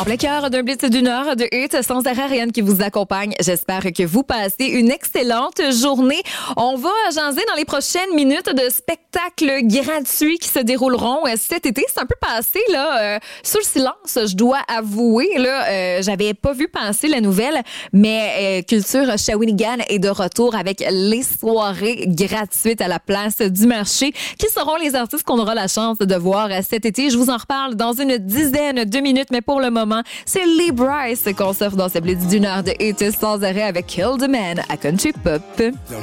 En plein cœur d'un blitz d'une heure de hit sans arrêt, Ariane qui vous accompagne. J'espère que vous passez une excellente journée. On va jaser dans les prochaines minutes de spectacles gratuits qui se dérouleront cet été. C'est un peu passé là sous le silence, je dois avouer. Là, j'avais pas vu passer la nouvelle, mais Culture Shawinigan est de retour avec les soirées gratuites à la place du marché. Qui seront les artistes qu'on aura la chance de voir cet été? Je vous en reparle dans une dizaine de minutes, mais pour le moment, c'est Lee Brice qu'on surfe dans ce blitz d'une heure de hit sans arrêt avec Kill the Man à Country Pop.